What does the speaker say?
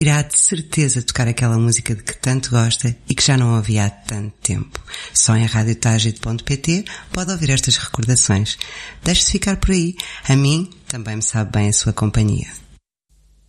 Irá de certeza tocar aquela música de que tanto gosta e que já não ouvia há tanto tempo. Só em radiotagit.pt pode ouvir estas recordações. Deixe-se ficar por aí. A mim também me sabe bem a sua companhia.